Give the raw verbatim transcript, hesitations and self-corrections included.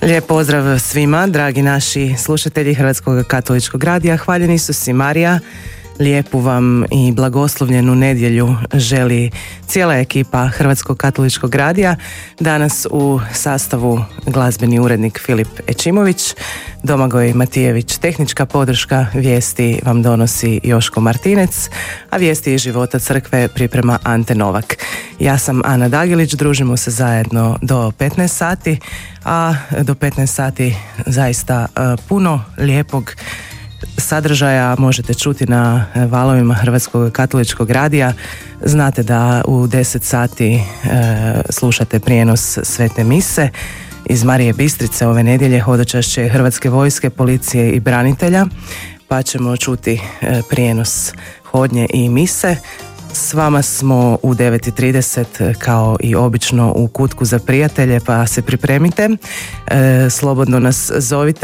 Lijep pozdrav svima, dragi naši slušatelji Hrvatskog katoličkog radija. Hvaljeni su si Marija. Lijepu vam i blagoslovljenu nedjelju želi cijela ekipa Hrvatskog katoličkog radija. Danas u sastavu glazbeni urednik Filip Ečimović, Domagoj Matijević, tehnička podrška, vijesti vam donosi Joško Martinec, a vijesti iz života crkve priprema Ante Novak. Ja sam Ana Dagilić, družimo se zajedno do petnaest sati, a do petnaest sati zaista uh, puno lijepog sadržaja možete čuti na valovima Hrvatskog katoličkog radija. Znate da u deset sati e, slušate prijenos Svete mise iz Marije Bistrice ove nedjelje, hodočašće Hrvatske vojske, policije i branitelja, pa ćemo čuti e, prijenos hodnje i mise. S vama smo u devet i trideset kao i obično u kutku za prijatelje, pa se pripremite, e, slobodno nas zovite